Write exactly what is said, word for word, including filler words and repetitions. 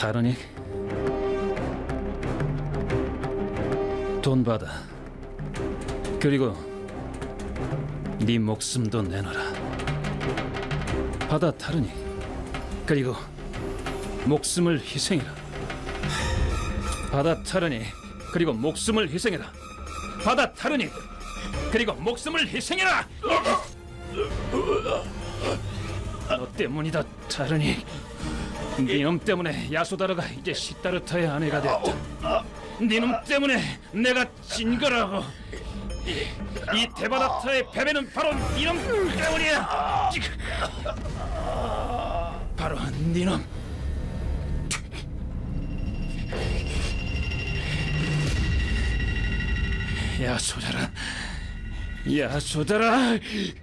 다르니? 돈 받아. 그리고 네 목숨도 내놔라. 받아 다르니. 그리고 목숨을 희생해라. 받아 타르니. 그리고 목숨을 희생해라. 받아 타르니. 그리고 목숨을 희생해라. 너 때문이다 타르니. 네놈 때문에 야소다르가 이제 시타르타의 아내가 됐다. 네놈 때문에 내가 진 거라고. 이 데바다타의 패배는 바로 네놈 때문이야. 바로 네놈. 야소다라, 야소다라.